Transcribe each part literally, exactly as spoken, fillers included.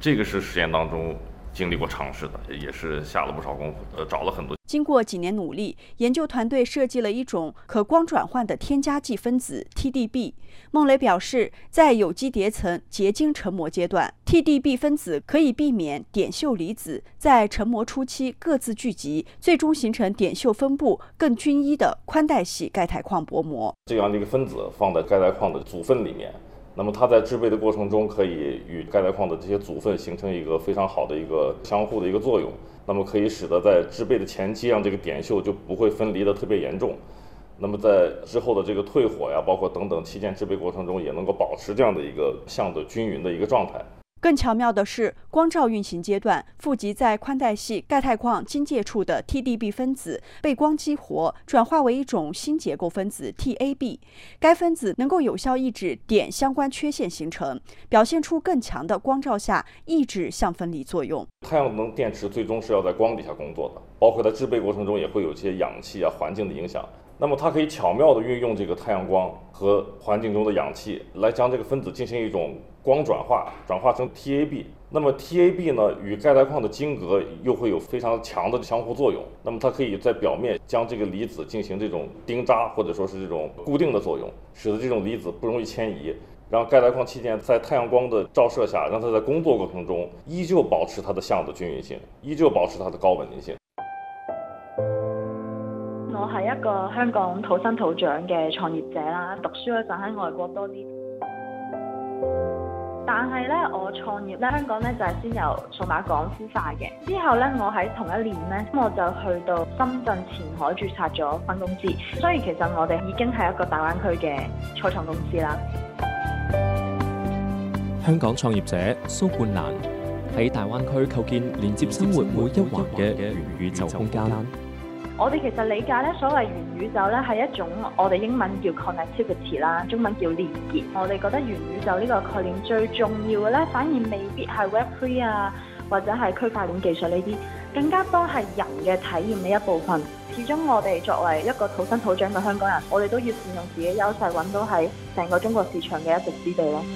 这个是实验当中经历过尝试的，也是下了不少功夫，呃，找了很多。 经过几年努力，研究团队设计了一种可光转换的添加剂分子 T D B。孟雷表示，在有机叠层结晶成膜阶段 ，T D B 分子可以避免点溴离子在成膜初期各自聚集，最终形成点溴分布更均一的宽带系钙钛矿薄膜。 这样的一个分子放在钙钛矿的组分里面。那么它在制备的过程中，可以与钙钛矿的这些组分形成一个非常好的一个相互的一个作用，那么可以使得在制备的前期，让这个点溴就不会分离的特别严重。那么在之后的这个退火呀，包括等等器件制备过程中，也能够保持这样的一个相对均匀的一个状态。 更巧妙的是，光照运行阶段，富集在宽带系钙钛矿金界处的 T D B 分子被光激活，转化为一种新结构分子 T A B。该分子能够有效抑制碘相关缺陷形成，表现出更强的光照下抑制相分离作用。 太阳能电池最终是要在光底下工作的，包括在制备过程中也会有一些氧气啊、环境的影响。那么它可以巧妙地运用这个太阳光和环境中的氧气，来将这个分子进行一种光转化，转化成 T A B。那么 T A B 呢，与钙钛矿的晶格又会有非常强的相互作用。那么它可以在表面将这个离子进行这种钉扎，或者说是这种固定的作用，使得这种离子不容易迁移，让钙钛矿器件在太阳光的照射下，让它在工作过程中依旧保持它的相的均匀性，依舊保持它的高穩定性。 我係一個香港土生土長嘅創業者啦，讀書嗰陣喺外國多啲。但係咧，我創業咧，香港咧就係先由數碼港孵化嘅。之後咧，我喺同一年咧，我就去到深圳前海註冊咗分公司，所以其實我哋已經係一個大灣區嘅初創公司啦。 香港創業者蘇冠蘭喺大灣區構建連接生活每一環嘅元宇宙空間。 我哋其實理解咧，所謂元宇宙咧係一種我哋英文叫 connectivity 啦，中文叫連結。我哋覺得元宇宙呢個概念最重要嘅咧，反而未必係 Web 三 啊，或者係區塊鏈技術呢啲，更加多係人嘅體驗嘅一部分。始終我哋作為一個土生土長嘅香港人，我哋都要善用自己優勢，揾到喺成個中國市場嘅一席之地咯。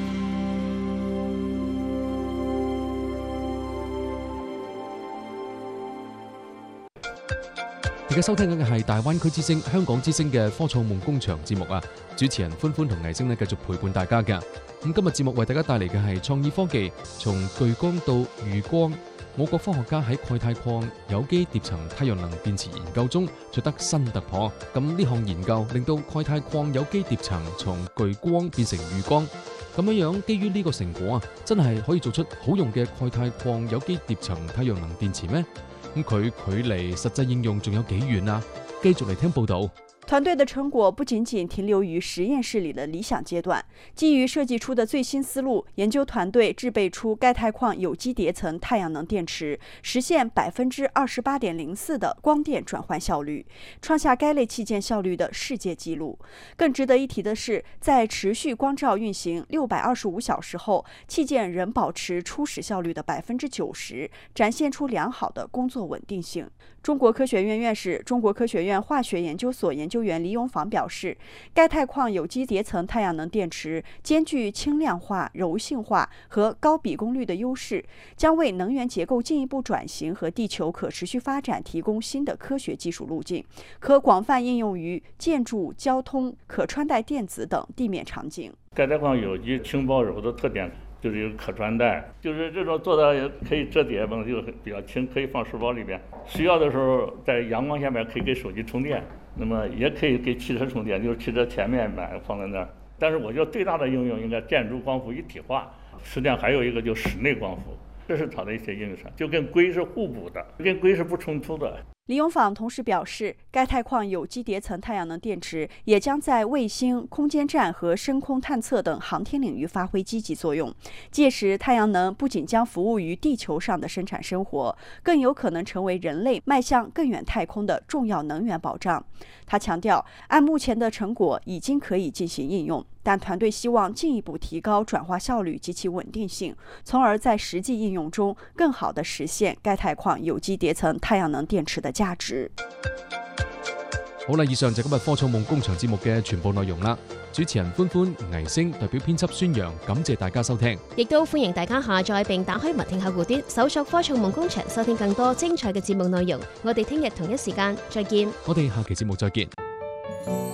而家收聽緊嘅係大灣區之聲、香港之聲嘅科創夢工場節目啊！主持人歡歡同藝星呢繼續陪伴大家嘅。咁今日節目為大家帶嚟嘅係創意科技，從巨光到餘光。我國科學家喺鈣鈦礦有機疊層太陽能電池研究中取得新突破。咁呢項研究令到鈣鈦礦有機疊層從巨光變成餘光。咁樣樣，基於呢個成果啊，真係可以做出好用嘅鈣鈦礦有機疊層太陽能電池咩？咁佢距離實際應用仲有幾遠啊？繼續嚟聽報導。 团队的成果不仅仅停留于实验室里的理想阶段，基于设计出的最新思路，研究团队制备出钙钛矿有机叠层太阳能电池，实现百分之二十八点零四的光电转换效率，创下该类器件效率的世界纪录。更值得一提的是，在持续光照运行六百二十五小时后，器件仍保持初始效率的百分之九十，展现出良好的工作稳定性。中国科学院院士、中国科学院化学研究所研究员黎永坊表示，钙钛矿有机叠层太阳能电池兼具轻量化、柔性化和高比功率的优势，将为能源结构进一步转型和地球可持续发展提供新的科学技术路径，可广泛应用于建筑、交通、可穿戴电子等地面场景。 钙钛矿有机轻薄柔的特点就是有可穿戴，就是这种做到可以折叠嘛，就比较轻，可以放书包里边。需要的时候在阳光下面可以给手机充电，那么也可以给汽车充电，就是汽车前面买放在那儿。但是我觉得最大的应用应该建筑光伏一体化，实际上还有一个就室内光伏，这是它的一些应用上，就跟硅是互补的，跟硅是不冲突的。 黎永坊同时表示，钙钛矿有机叠层太阳能电池也将在卫星、空间站和深空探测等航天领域发挥积极作用。届时，太阳能不仅将服务于地球上的生产生活，更有可能成为人类迈向更远太空的重要能源保障。他强调，按目前的成果已经可以进行应用，但团队希望进一步提高转化效率及其稳定性，从而在实际应用中更好地实现钙钛矿有机叠层太阳能电池的价值。 好啦，以上就今日科創夢工場節目嘅全部內容啦。主持人歡歡、倪星代表編輯孫楊，感謝大家收聽。 亦都歡迎大家下載並打開文聽客戶端，搜索科創夢工場，收聽更多精彩嘅節目內容。我哋聽日同一時間再見。 我哋下期節目再見。